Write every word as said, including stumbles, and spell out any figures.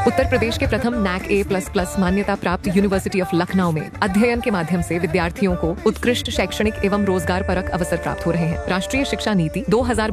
उत्तर प्रदेश के प्रथम नैक ए plus plus मान्यता प्राप्त यूनिवर्सिटी ऑफ लखनऊ में अध्ययन के माध्यम से विद्यार्थियों को उत्कृष्ट शैक्षणिक एवं रोजगार परक अवसर प्राप्त हो रहे हैं। राष्ट्रीय शिक्षा नीति दो हजार